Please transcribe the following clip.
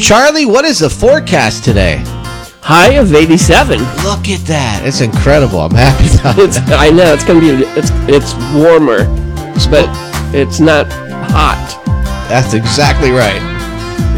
Charlie, what is the forecast today? High of 87. Look at that. It's incredible. I'm happy about it. I know, it's going to be, it's warmer, but it's not hot. That's exactly right.